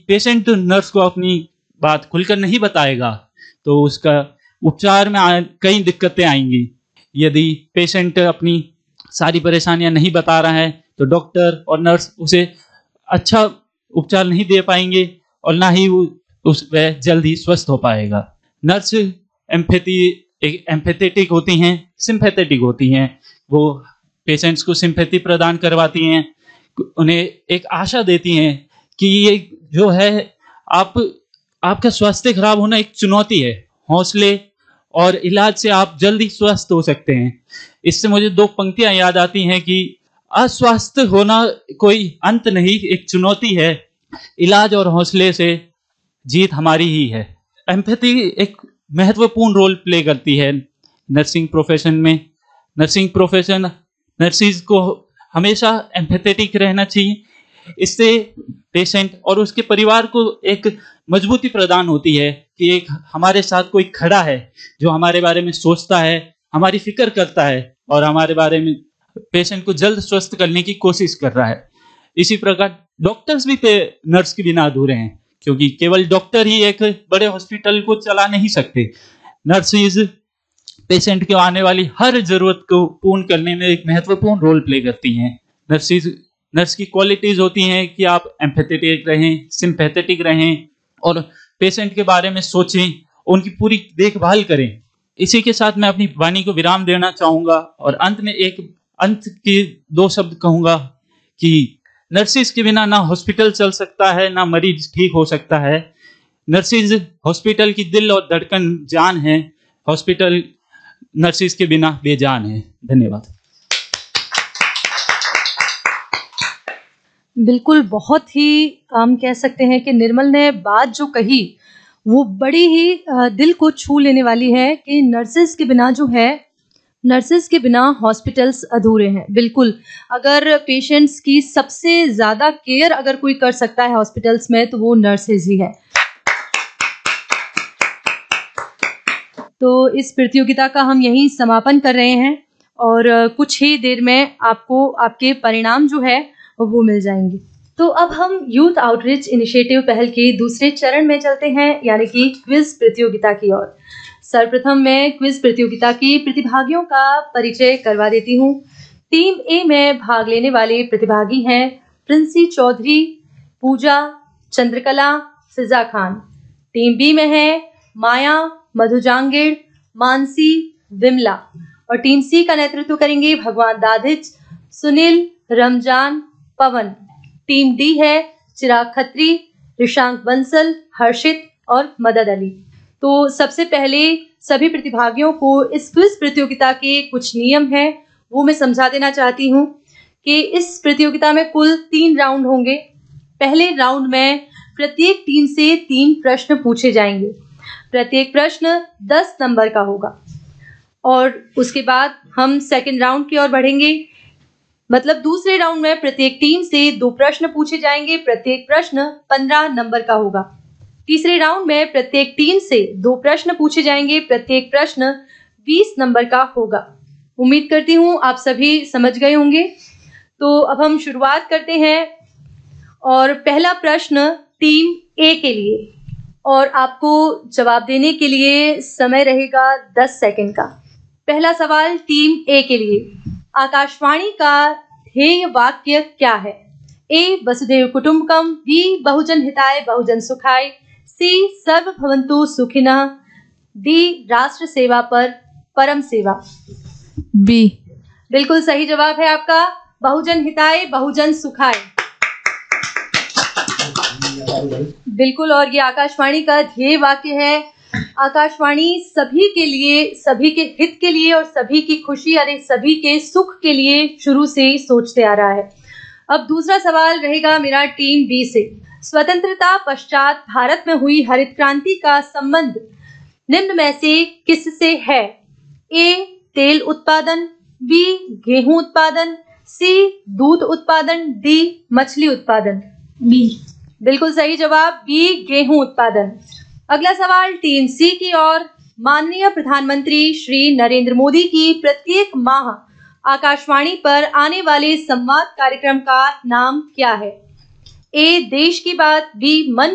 Patient nurse को अपनी बात खुलकर नहीं बताएगा तो उसका उपचार में कई दिक्कतें आएंगी। यदि पेशेंट अपनी सारी परेशानियां नहीं बता रहा है तो डॉक्टर और नर्स उसे अच्छा उपचार नहीं दे पाएंगे और ना ही वह जल्द ही स्वस्थ हो पाएगा। नर्स एम्पैथेटिक होती हैं, सिंपैथेटिक होती हैं। वो पेशेंट्स को सिंपैथी प्रदान करवाती हैं, उन्हें एक आशा देती हैं कि ये जो है आपका स्वास्थ्य खराब होना एक चुनौती है, हौसले और इलाज से आप जल्दी स्वस्थ हो सकते हैं। इससे मुझे दो पंक्तियां याद आती हैं कि अस्वस्थ होना कोई अंत नहीं, एक चुनौती है, इलाज और हौसले से जीत हमारी ही है। एम्पैथी एक महत्वपूर्ण रोल प्ले करती है नर्सिंग प्रोफेशन में। नर्सिंग प्रोफेशन नर्सिस को हमेशा एम्पैथेटिक रहना चाहिए। इससे पेशेंट और उसके परिवार को एक मजबूती प्रदान होती है कि एक हमारे साथ कोई खड़ा है जो हमारे बारे में सोचता है, हमारी फिक्र करता है और हमारे बारे में पेशेंट को जल्द स्वस्थ करने की कोशिश कर रहा है। इसी प्रकार डॉक्टर्स भी नर्स के बिना अधूरे हैं, क्योंकि केवल डॉक्टर ही एक बड़े हॉस्पिटल को चला नहीं सकते। नर्सिस पेशेंट को आने वाली हर जरूरत को पूर्ण करने में एक महत्वपूर्ण रोल प्ले करती हैं। नर्स की क्वालिटीज होती हैं कि आप एम्पैथेटिक रहें, सिंपैथेटिक रहें और पेशेंट के बारे में सोचें, उनकी पूरी देखभाल करें। इसी के साथ मैं अपनी वाणी को विराम देना चाहूंगा और अंत के दो शब्द कहूंगा कि नर्सिस के बिना ना हॉस्पिटल चल सकता है, ना मरीज ठीक हो सकता है। नर्सिस हॉस्पिटल की दिल और धड़कन जान है, हॉस्पिटल नर्सिस के बिना बेजान है। धन्यवाद। बिल्कुल, बहुत ही हम कह सकते हैं कि निर्मल ने बात जो कही वो बड़ी ही दिल को छू लेने वाली है कि नर्सिस के बिना जो है, नर्सिस के बिना हॉस्पिटल्स अधूरे हैं। बिल्कुल, अगर पेशेंट्स की सबसे ज़्यादा केयर अगर कोई कर सकता है हॉस्पिटल्स में तो वो नर्सिस ही है। तो इस प्रतियोगिता का हम यहीं समापन कर रहे हैं और कुछ ही देर में आपको आपके परिणाम जो है वो मिल जाएंगे। तो अब हम यूथ आउटरीच इनिशिएटिव पहल के दूसरे चरण में चलते हैं, यानी कि क्विज प्रतियोगिता की ओर। सर्वप्रथम मैं क्विज प्रतियोगिता के प्रतिभागियों का परिचय करवा देती हूँ। टीम ए में भाग लेने वाले प्रतिभागी हैं प्रिंसी चौधरी, पूजा, चंद्रकला, फिजा खान। टीम बी में है माया, मधुजांगिड़, मानसी, विमला। और टीम सी का नेतृत्व करेंगे भगवान दाधिच, सुनील, रमजान, पवन। टीम डी है चिराग खत्री, ऋषांक बंसल, हर्षित और मदद अली। तो सबसे पहले सभी प्रतिभागियों को इस क्विज प्रतियोगिता के कुछ नियम हैं वो मैं समझा देना चाहती हूँ कि इस प्रतियोगिता में कुल 3 राउंड होंगे। पहले राउंड में प्रत्येक टीम से 3 प्रश्न पूछे जाएंगे। प्रत्येक प्रश्न 10 नंबर का होगा और उसके बाद हम सेकंड राउंड की ओर बढ़ेंगे। मतलब दूसरे राउंड में प्रत्येक टीम से 2 प्रश्न पूछे जाएंगे। प्रत्येक प्रश्न 15 नंबर का होगा। तीसरे राउंड में प्रत्येक टीम से 2 प्रश्न पूछे जाएंगे। प्रत्येक प्रश्न 20 नंबर का होगा। उम्मीद करती हूँ आप सभी समझ गए होंगे। तो अब हम शुरुआत करते हैं और पहला प्रश्न टीम ए के लिए, और आपको जवाब देने के लिए समय रहेगा 10 सेकंड का। पहला सवाल टीम ए के लिए, आकाशवाणी का ध्येय वाक्य क्या है? ए वसुधैव कुटुंबकम, बी बहुजन हिताय बहुजन सुखाय, सी सर्व भवन्तु सुखिनः, डी राष्ट्र सेवा पर परम सेवा। बी बिल्कुल सही जवाब है आपका, बहुजन हिताय बहुजन सुखाय। बिल्कुल, और ये आकाशवाणी का ध्येय वाक्य है। आकाशवाणी सभी के लिए, सभी के हित के लिए और सभी की खुशी यानी सभी के सुख के लिए शुरू से ही सोचते आ रहा है। अब दूसरा सवाल रहेगा मेरा टीम बी से। स्वतंत्रता पश्चात भारत में हुई हरित क्रांति का संबंध निम्न में से किससे है? ए तेल उत्पादन, बी गेहूं उत्पादन, सी दूध उत्पादन, डी मछली उत्पादन। बी बिल्कुल सही जवाब, बी गेहूं उत्पादन। अगला सवाल टीम सी की ओर। माननीय प्रधानमंत्री श्री नरेंद्र मोदी की प्रत्येक माह आकाशवाणी पर आने वाले संवाद कार्यक्रम का नाम क्या है? ए देश की बात, बी मन